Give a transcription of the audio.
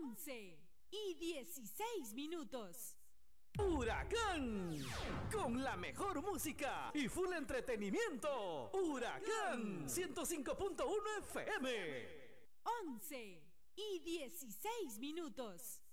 11:16. Huracán, con la mejor música y full entretenimiento. Huracán 105.1 FM. 11:16.